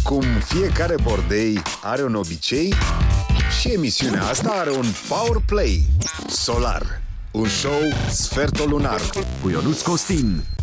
Cum fiecare bordei are un obicei, și emisiunea asta are un Power Play. Solar, un show sfertolunar cu Ionuț Costin.